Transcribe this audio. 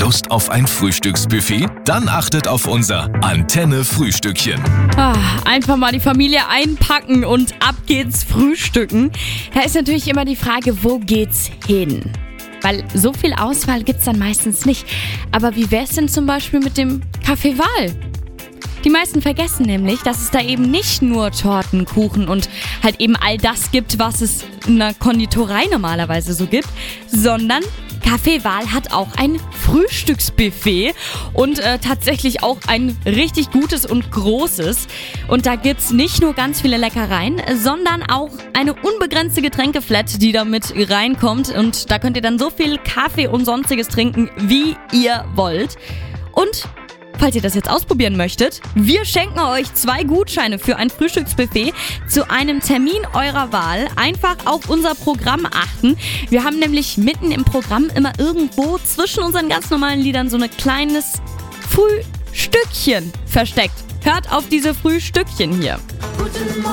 Lust auf ein Frühstücksbuffet? Dann achtet auf unser Antenne-Frühstückchen. Einfach mal die Familie einpacken und ab geht's frühstücken. Da ist natürlich immer die Frage, wo geht's hin? Weil so viel Auswahl gibt's dann meistens nicht. Aber wie wär's denn zum Beispiel mit dem Café Wahl? Die meisten vergessen nämlich, dass es da eben nicht nur Torten, Kuchen und halt eben all das gibt, was es in einer Konditorei normalerweise so gibt, sondern Café Wahl hat auch ein Frühstücksbuffet und tatsächlich auch ein richtig gutes und großes. Und da gibt's nicht nur ganz viele Leckereien, sondern auch eine unbegrenzte Getränkeflat, die da mit reinkommt. Und da könnt ihr dann so viel Kaffee und sonstiges trinken, wie ihr wollt. Und falls ihr das jetzt ausprobieren möchtet, wir schenken euch 2 Gutscheine für ein Frühstücksbuffet zu einem Termin eurer Wahl. Einfach auf unser Programm achten. Wir haben nämlich mitten im Programm immer irgendwo zwischen unseren ganz normalen Liedern so ein kleines Frühstückchen versteckt. Hört auf diese Frühstückchen hier. Guten Morgen.